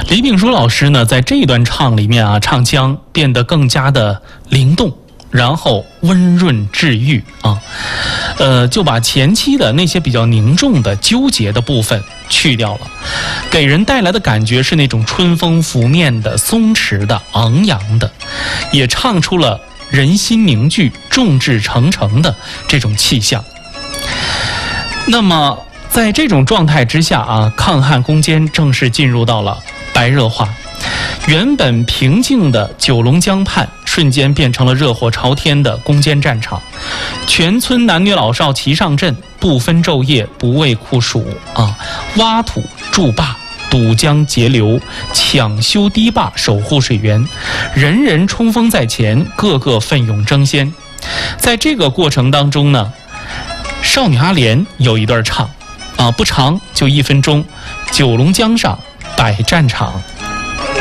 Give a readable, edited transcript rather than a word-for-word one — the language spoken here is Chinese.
李炳书老师呢，在这一段唱里面啊，唱腔变得更加的灵动，然后温润治愈啊，就把前期的那些比较凝重的纠结的部分去掉了，给人带来的感觉是那种春风拂面的、松弛的、昂扬的，也唱出了人心凝聚、众志成城的这种气象。那么在这种状态之下啊，抗汉攻坚正式进入到了白热化，原本平静的九龙江畔瞬间变成了热火朝天的攻坚战场，全村男女老少齐上阵，不分昼夜，不畏酷暑啊，挖土筑坝，堵江截流，抢修堤坝，守护水源，人人冲锋在前，个个奋勇争先。在这个过程当中呢，少女阿莲有一段唱啊，不长，就1分钟，九龙江上摆战场。